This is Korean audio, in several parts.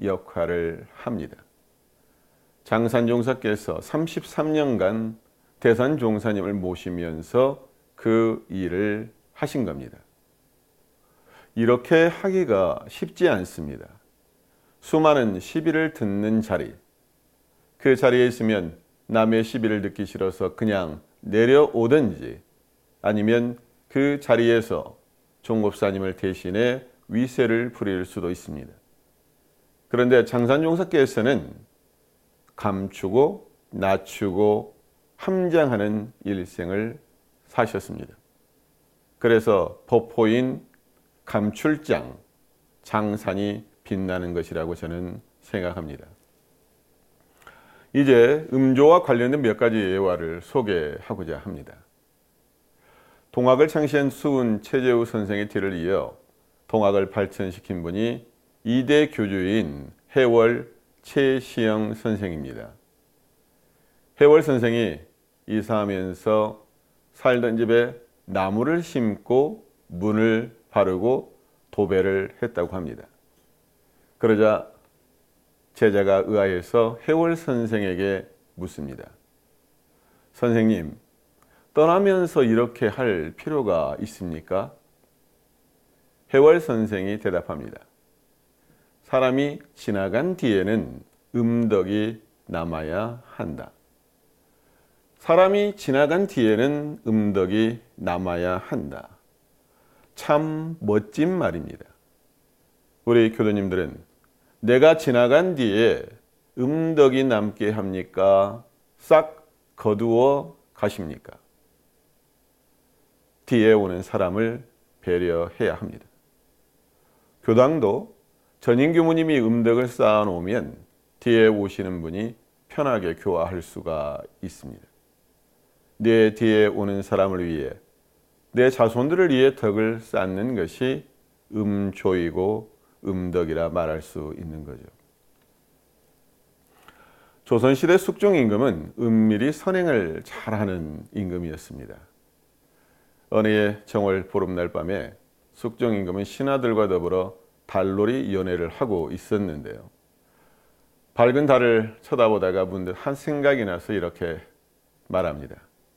역할을 합니다. 장산종사께서 33년간 대산종사님을 모시면서 그 일을 하신 겁니다. 이렇게 하기가 쉽지 않습니다. 수많은 시비를 듣는 자리, 그 자리에 있으면 남의 시비를 듣기 싫어서 그냥 내려오든지 아니면 그 자리에서 종법사님을 대신해 위세를 부릴 수도 있습니다. 그런데 장산종사께서는 감추고 낮추고 함장하는 일생을 사셨습니다. 그래서 법호인 감출장, 장산이 빛나는 것이라고 저는 생각합니다. 이제 음조와 관련된 몇 가지 예화를 소개하고자 합니다. 동학을 창시한 수은 최재우 선생의 뒤를 이어 동학을 발전시킨 분이 2대 교주인 해월 최시영 선생입니다. 해월 선생이 이사하면서 살던 집에 나무를 심고 문을 바르고 도배를 했다고 합니다. 그러자 제자가 의아해서 해월 선생에게 묻습니다. 선생님, 떠나면서 이렇게 할 필요가 있습니까? 해월 선생이 대답합니다. 사람이 지나간 뒤에는 음덕이 남아야 한다. 사람이 지나간 뒤에는 음덕이 남아야 한다. 참 멋진 말입니다. 우리 교도님들은 내가 지나간 뒤에 음덕이 남게 합니까? 싹 거두어 가십니까? 뒤에 오는 사람을 배려해야 합니다. 교당도 전임 교무님이 음덕을 쌓아놓으면 뒤에 오시는 분이 편하게 교화할 수가 있습니다. 내 뒤에 오는 사람을 위해, 내 자손들을 위해 덕을 쌓는 것이 음조이고 음덕이라 말할 수 있는 거죠. 조선시대 숙종임금은 은밀히 선행을 잘하는 임금이었습니다. 어느 해 정월 보름날 밤에 숙종임금은 신하들과 더불어 달놀이 연회를 하고 있었는데요. 밝은 달을 쳐다보다가 문득 한 생각이 나서 이렇게 말합니다.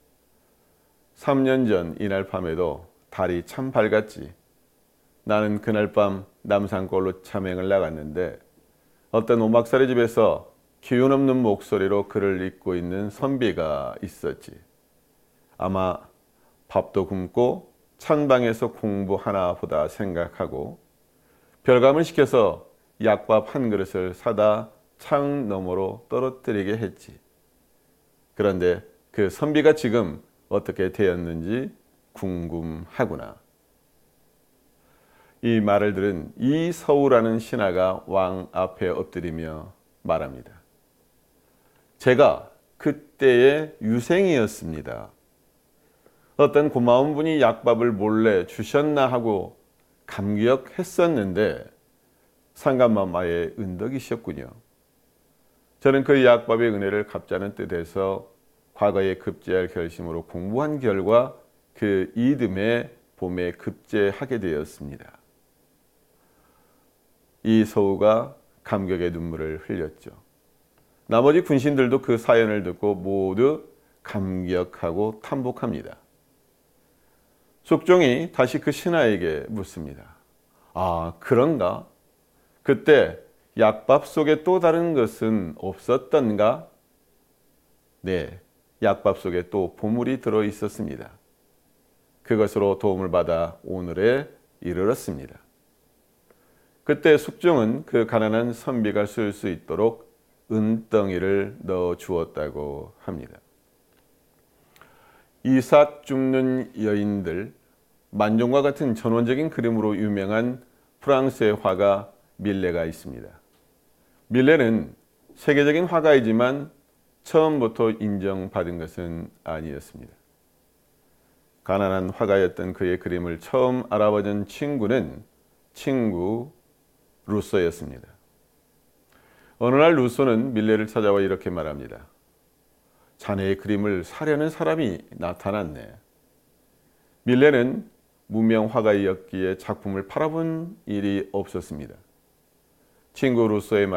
3년 전 이날 밤에도 달이 참 밝았지. 나는 그날 밤 남산골로 참행을 나갔는데 어떤 오막살이 집에서 기운 없는 목소리로 글을 읽고 있는 선비가 있었지. 아마 밥도 굶고 찬방에서 공부하나 보다 생각하고 별감을 시켜서 약밥 한 그릇을 사다 창 너머로 떨어뜨리게 했지. 그런데 그 선비가 지금 어떻게 되었는지 궁금하구나. 이 말을 들은 이서우라는 신하가 왕 앞에 엎드리며 말합니다. 제가 그때의 유생이었습니다. 어떤 고마운 분이 약밥을 몰래 주셨나 하고 감격했었는데 상감마마의 은덕이셨군요. 저는 그 약밥의 은혜를 갚자는 뜻에서 과거에 급제할 결심으로 공부한 결과 그 이듬해 봄에 급제하게 되었습니다. 이 서우가 감격의 눈물을 흘렸죠. 나머지 군신들도 그 사연을 듣고 모두 감격하고 탐복합니다. 숙종이 다시 그 신하에게 묻습니다. 아, 그런가? 그때 약밥 속에 또 다른 것은 없었던가? 네, 약밥 속에 또 보물이 들어 있었습니다. 그것으로 도움을 받아 오늘에 이르렀습니다. 그때 숙종은 그 가난한 선비가 쓸 수 있도록 은덩이를 넣어 주었다고 합니다. 이삭 죽는 여인들, 만종과 같은 전원적인 그림으로 유명한 프랑스의 화가 밀레가 있습니다. 밀레는 세계적인 화가이지만 처음부터 인정받은 것은 아니었습니다. 가난한 화가였던 그의 그림을 처음 알아보던 친구는 친구 루소였습니다. 어느 날 루소는 밀레를 찾아와 이렇게 말합니다. 자네의 그림을 사려는 사람이 나타났네. 밀레는 무명 화가였기에 작품을 팔아본 일이 없었습니다. 친구 루소의